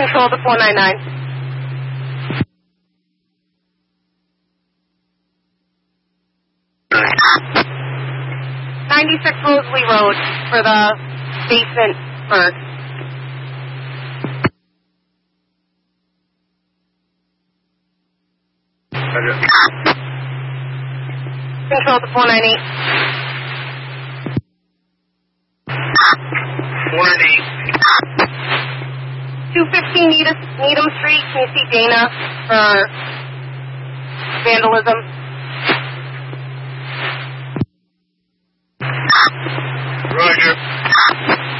Control to 499. 96 Rosalie Road for the basement bird. Control to 498. 498. 215 Needham Street. Can you see Dana for vandalism? Roger.